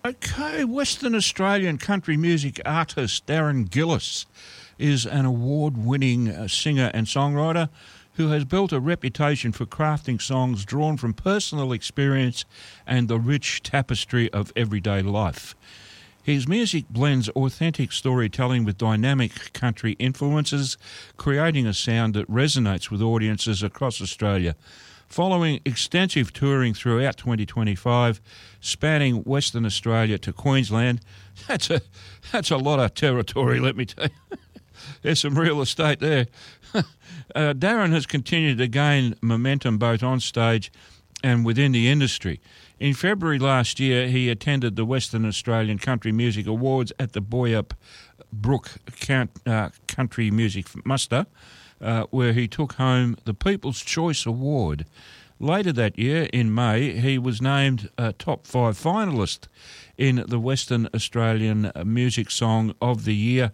Okay, Western Australian country music artist Darren Gillis is an award-winning singer and songwriter who has built a reputation for crafting songs drawn from personal experience and the rich tapestry of everyday life. His music blends authentic storytelling with dynamic country influences, creating a sound that resonates with audiences across Australia. Following extensive touring throughout 2025, spanning Western Australia to Queensland, that's a lot of territory, let me tell you. There's some real estate there. Darren has continued to gain momentum both on stage and within the industry. In February last year, he attended the Western Australian Country Music Awards at the Boyup Brook Country Music Muster, where he took home the People's Choice Award. Later that year, in May, he was named a top 5 finalist in the Western Australian Music Song of the Year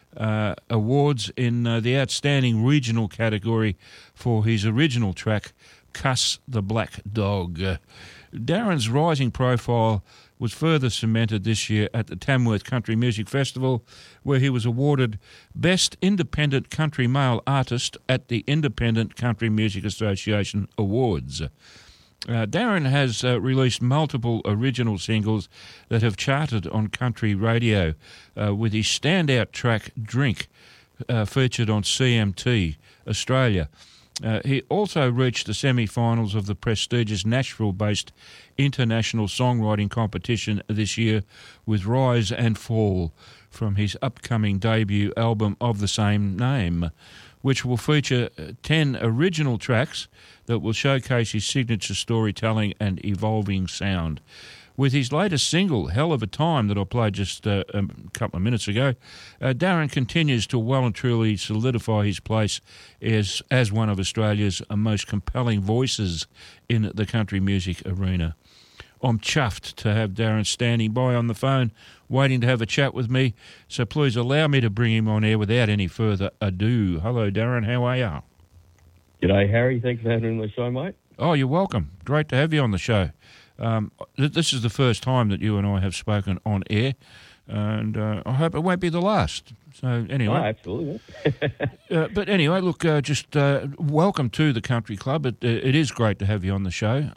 awards in the Outstanding Regional category for his original track, Cuss the Black Dog. Darren's rising profile was further cemented this year at the Tamworth Country Music Festival, where he was awarded Best Independent Country Male Artist at the Independent Country Music Association Awards. Darren has released multiple original singles that have charted on country radio, with his standout track, Drink, featured on CMT Australia. He also reached the semi-finals of the prestigious Nashville-based international songwriting competition this year with Rise and Fall from his upcoming debut album of the same name, which will feature 10 original tracks that will showcase his signature storytelling and evolving sound. With his latest single, Hell of a Time, that I played just a couple of minutes ago, Darren continues to well and truly solidify his place as one of Australia's most compelling voices in the country music arena. I'm chuffed to have Darren standing by on the phone, waiting to have a chat with me, so please allow me to bring him on air without any further ado. Hello, Darren, how are you? G'day, Harry. Thanks for having me on the show, mate. Oh, you're welcome. Great to have you on the show. This is the first time that you and I have spoken on air, and I hope it won't be the last. So anyway, oh, absolutely. But anyway, look, just welcome to the Country Club. It is great to have you on the show,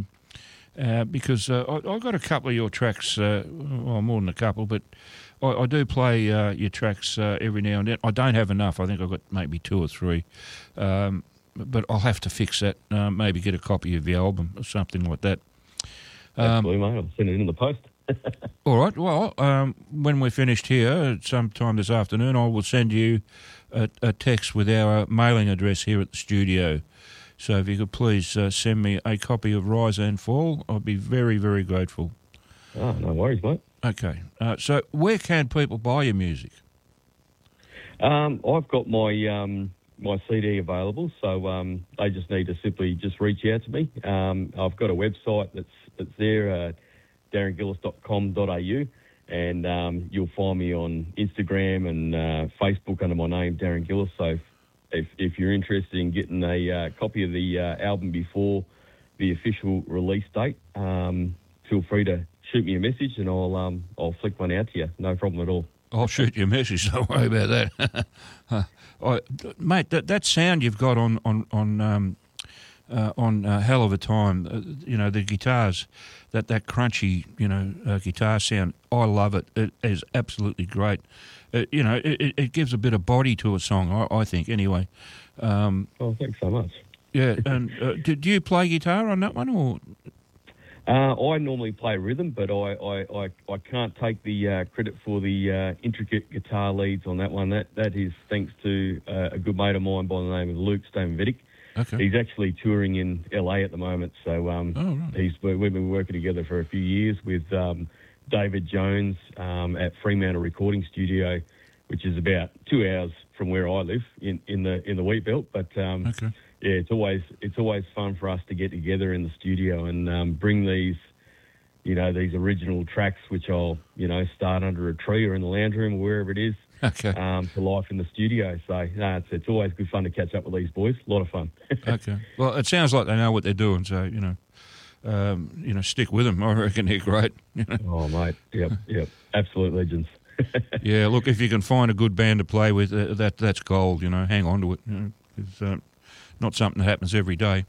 because I've got a couple of your tracks, well, more than a couple, but I do play your tracks every now and then. I don't have enough. I think I've got maybe 2 or 3. But I'll have to fix that, maybe get a copy of the album or something like that. Absolutely, mate. I'll send it in the post. All right. Well, when we're finished here, sometime this afternoon, I will send you a text with our mailing address here at the studio. So if you could please send me a copy of Rise and Fall, I'd be very, very grateful. Oh, no worries, mate. Okay. So where can people buy your music? I've got my CD available, so they just need to simply just reach out to me. I've got a website that's there, darrengillis.com.au, and you'll find me on Instagram and Facebook under my name, Darren Gillis. So if you're interested in getting a copy of the album before the official release date, feel free to shoot me a message and I'll flick one out to you. No problem at all. I'll shoot you a message. Don't worry about that, mate. That sound you've got on Hell of a Time, the guitars, that crunchy, guitar sound. I love it. It is absolutely great. It gives a bit of body to a song. I think anyway. Oh, thanks so much. Yeah, and do you play guitar on that one or? I normally play rhythm, but I can't take the credit for the intricate guitar leads on that one. That is thanks to a good mate of mine by the name of Luke Stonevidic. Okay. He's actually touring in LA at the moment, so right. We've been working together for a few years with David Jones at Fremantle Recording Studio, which is about 2 hours from where I live in the wheat belt. But okay. Yeah, it's always fun for us to get together in the studio and bring these original tracks, which I'll start under a tree or in the lounge room or wherever it is, okay, to life in the studio. So it's always good fun to catch up with these boys. A lot of fun. Okay. Well, it sounds like they know what they're doing. So stick with them. I reckon they're great. Oh, mate, yep, absolute legends. Yeah, look, if you can find a good band to play with, that's gold. Hang on to it. It's not something that happens every day.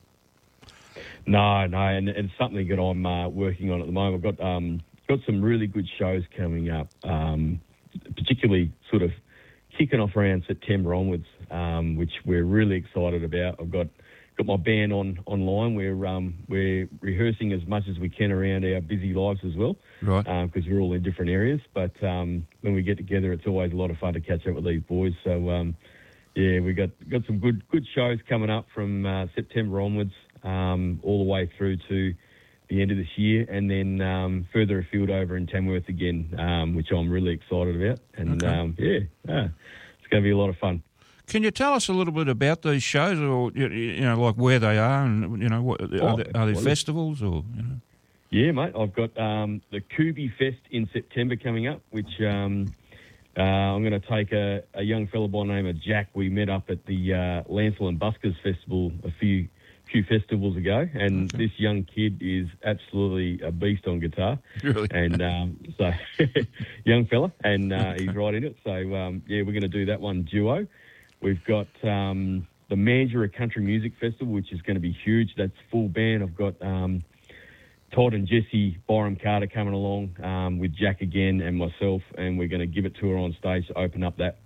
No, and it's something that I'm working on at the moment. I've got some really good shows coming up, particularly sort of kicking off around September onwards, which we're really excited about. I've got my band online. We're rehearsing as much as we can around our busy lives as well, right? Because we're all in different areas. But when we get together, it's always a lot of fun to catch up with these boys. So we got some good shows coming up from September onwards, all the way through to the end of this year, and then further afield over in Tamworth again, which I'm really excited about. And okay. It's going to be a lot of fun. Can you tell us a little bit about these shows, or like where they are, and are there festivals or? Yeah, mate. I've got the Kubi Fest in September coming up, which I'm going to take a young fella by the name of Jack. We met up at the Lancel and Buskers Festival a few festivals ago, and this young kid is absolutely a beast on guitar. Really? And so young fella, and he's right in it. So we're going to do that one duo. We've got the Mandurah Country Music Festival, which is going to be huge. That's full band. I've got Todd and Jesse Byram Carter coming along with Jack again and myself, and we're going to give it to her on stage to open up that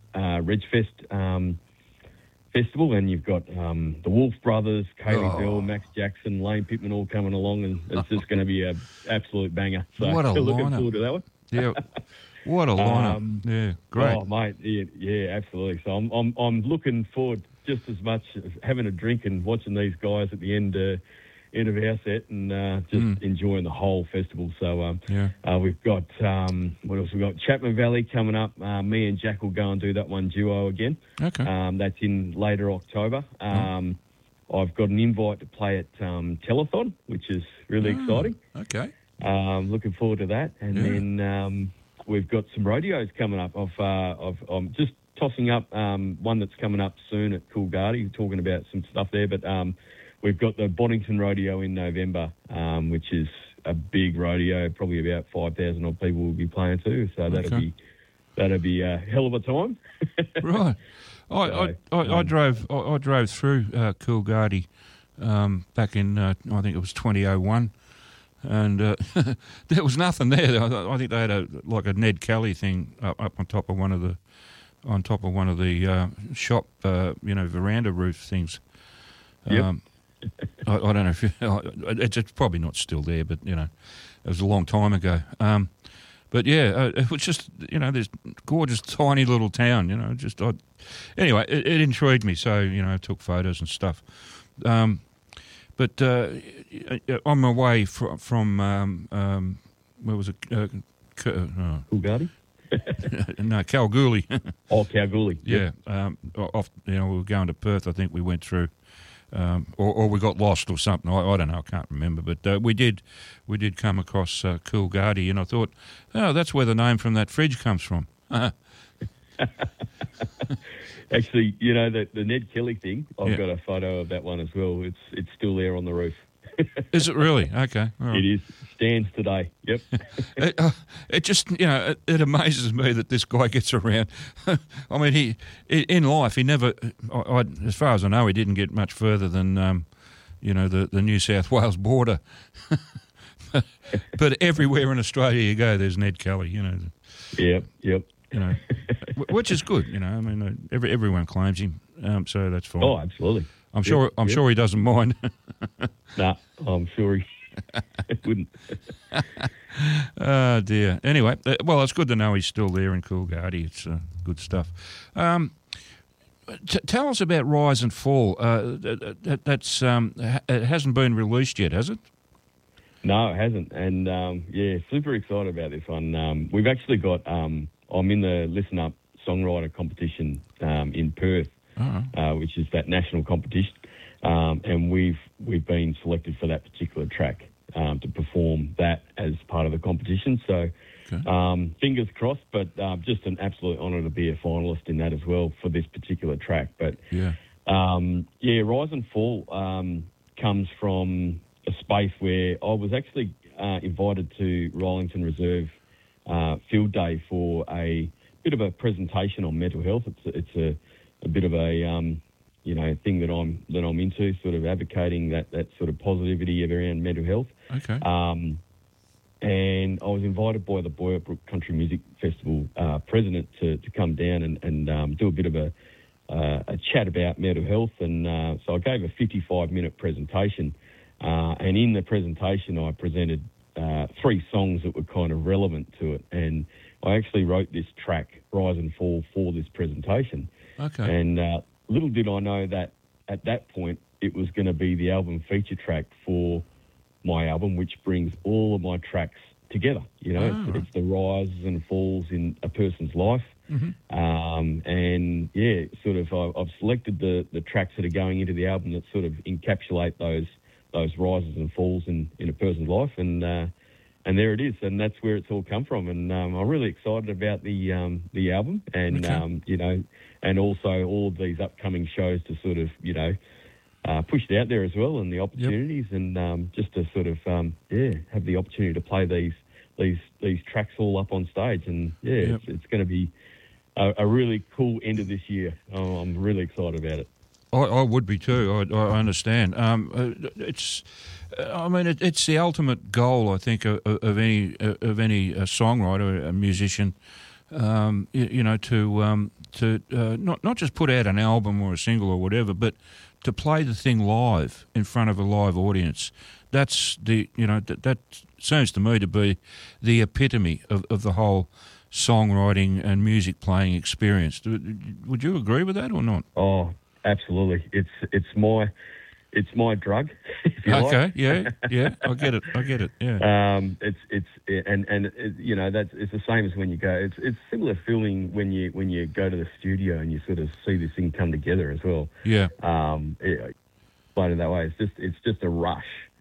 Regfest festival. And you've got the Wolf Brothers, Kaylee Bell, Max Jackson, Lane Pittman all coming along, and it's just going to be an absolute banger. So what a looking lineup. forward to that one. Yeah. What a lineup! Yeah, great. Oh, mate, yeah, absolutely. So I'm looking forward just as much as having a drink and watching these guys at the end of our set, and just enjoying the whole festival. So we've got what else? We've got Chapman Valley coming up. Me and Jack will go and do that one duo again. Okay. That's in later October. I've got an invite to play at Telethon, which is really exciting. Okay. Looking forward to that, and then. We've got some rodeos coming up. I'm just tossing up one that's coming up soon at Coolgardie, talking about some stuff there. But we've got the Boddington Rodeo in November, which is a big rodeo. Probably about 5,000 odd people will be playing too. So that'll be a hell of a time. Right. I drove through Coolgardie back in I think it was 2001. And there was nothing there. I think they had a Ned Kelly thing up on top of one of the shop veranda roof things. Yep. I don't know if it's probably not still there, but it was a long time ago. But it was just this gorgeous tiny little town. Anyway, it intrigued me, so I took photos and stuff. But on my way from where was it? Coolgardie? No, Kalgoorlie. Oh, Kalgoorlie. Yeah. We were going to Perth. I think we went through, or we got lost or something. I don't know. I can't remember. But we did come across Coolgardie, and I thought, oh, that's where the name from that fridge comes from. Actually, the Ned Kelly thing, I've got a photo of that one as well. It's still there on the roof. Is it really? Okay. Right. It is. Stands today. Yep. It just, it amazes me that this guy gets around. I mean, in life, he never, as far as I know, he didn't get much further than, the New South Wales border. But everywhere in Australia you go, there's Ned Kelly, Yep. Which is good, I mean, everyone claims him, so that's fine. Oh, absolutely. I'm sure he doesn't mind. Nah, I'm sure he wouldn't. Oh dear. Anyway, well, it's good to know he's still there in Coolgardie. It's good stuff. Tell us about Rise and Fall. That's it hasn't been released yet, has it? No, it hasn't. And super excited about this one. We've actually got. I'm in the Listen Up songwriter competition in Perth, which is that national competition, and we've been selected for that particular track to perform that as part of the competition. So fingers crossed, but just an absolute honour to be a finalist in that as well for this particular track. But Rise and Fall comes from a space where I was actually invited to Rollington Reserve Field Day for a bit of a presentation on mental health. It's a bit of a thing that I'm into, sort of advocating that sort of positivity around mental health. Okay. And I was invited by the Boyup Country Music Festival president to come down and do a bit of a chat about mental health. And so I gave a 55-minute presentation. And in the presentation, I presented 3 songs that were kind of relevant to it. And I actually wrote this track, Rise and Fall, for this presentation. Okay. And little did I know that at that point, it was going to be the album feature track for my album, which brings all of my tracks together. You know, it's the rises and falls in a person's life. Mm-hmm. And yeah, sort of I've selected the tracks that are going into the album that sort of encapsulate those rises and falls in a person's life. And there it is, and that's where it's all come from. And I'm really excited about the album, and Okay. and also all of these upcoming shows to sort of push it out there as well, and the opportunities, and just to sort of have the opportunity to play these tracks all up on stage, and it's going to be a really cool end of this year. I'm really excited about it. I would be too. I understand. It's the ultimate goal, I think, of any songwriter, a musician. To not just put out an album or a single or whatever, but to play the thing live in front of a live audience. That's that seems to me to be the epitome of the whole songwriting and music playing experience. Would you agree with that or not? Oh, absolutely. It's my drug. If you Okay. like. Yeah. I get it. Yeah. It's the same as when you go. It's similar feeling when you go to the studio and you sort of see this thing come together as well. Yeah. Explain it that way. It's just a rush.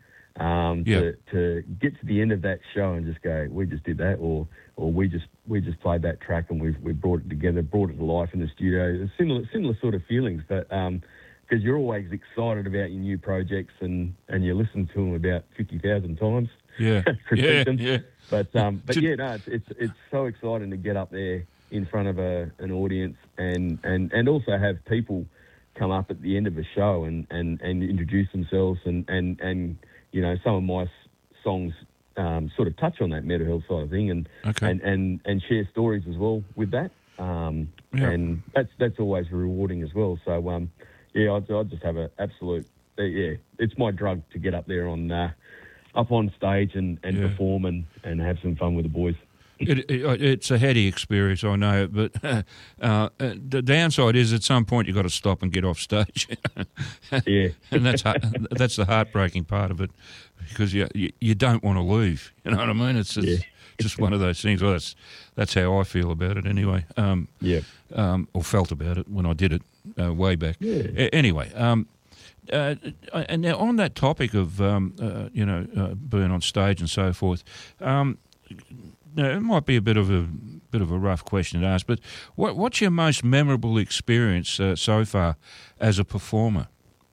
To get to the end of that show and just go, we just did that, or we just played that track and we brought it together, brought it to life in the studio. It's similar sort of feelings, but because you're always excited about your new projects and you listen to them about 50,000 times. Yeah. Them. Yeah. But it's so exciting to get up there in front of an audience and also have people come up at the end of a show and introduce themselves and some of my songs sort of touch on that mental health side of thing and share stories as well with that. And that's always rewarding as well. So I just have an absolute it's my drug to get up there up on stage and perform and have some fun with the boys. It's a heady experience, I know, but the downside is at some point you've got to stop and get off stage. Yeah, and that's the heartbreaking part of it, because you don't want to leave. You know what I mean? It's just one of those things. Well, that's how I feel about it anyway. Or felt about it when I did it way back. Yeah. Anyway. And now on that topic of being on stage and so forth. Now, it might be a bit of a rough question to ask, but what's your most memorable experience so far as a performer?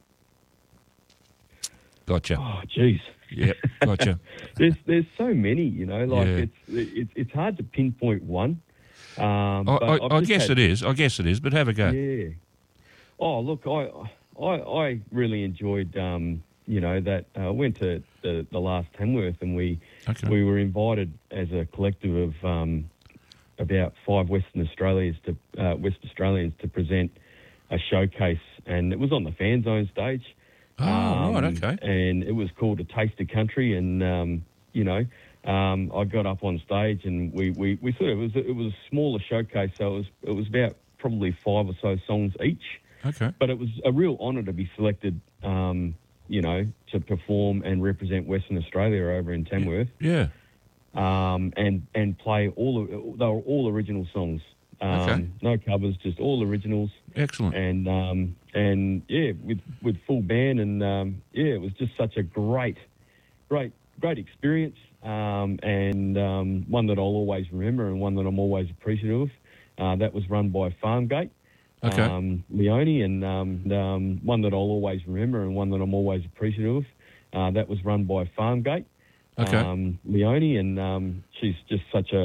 Gotcha. Oh, geez. Yep, gotcha. There's so many, it's hard to pinpoint one. I guess it is, but have a go. Yeah. Oh, look, I really enjoyed that I went to the last Tamworth, and we were invited as a collective of about 5 West Australians to present a showcase, and it was on the Fan Zone stage. Oh, right, okay. And it was called A Taste of Country, and I got up on stage, and we sort of it was a smaller showcase, so it was about probably 5 or so songs each. Okay. But it was a real honour to be selected, to perform and represent Western Australia over in Tamworth. Yeah. And play they were all original songs. Okay. No covers, just all originals. Excellent. And with full band, and it was just such a great experience, and one that I'll always remember, and one that I'm always appreciative of. That was run by Farmgate. Okay. Leone, and one that I'll always remember and one that I'm always appreciative of. That was run by Farmgate, Okay. Leonie, and she's just such a